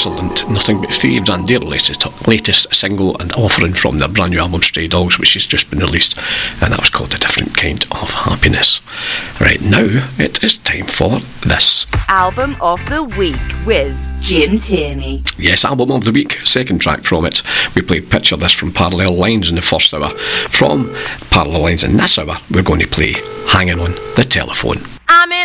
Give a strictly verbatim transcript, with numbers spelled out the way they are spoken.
excellent Nothing But Thieves and their latest, latest single and offering from their brand new album Stray Dogs, which has just been released, and that was called A Different Kind of Happiness. Right now, it is time for this. Album of the Week with Jim Tierney. Yes, Album of the Week, second track from it. We played Picture This from Parallel Lines in the first hour. From Parallel Lines in this hour, we're going to play Hanging on the Telephone. I'm in